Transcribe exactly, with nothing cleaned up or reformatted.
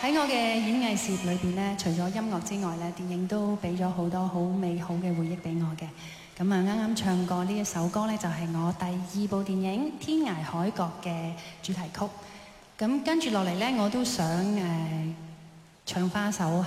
喺我嘅演藝事業裏邊咧，除咗音樂之外咧，電影都俾咗好多好美好嘅回憶俾我嘅。咁啊，啱啱唱過呢一首歌咧，就係我第二部電影《天涯海角》嘅主題曲。咁跟住落嚟咧，我都想誒、呃、唱翻一首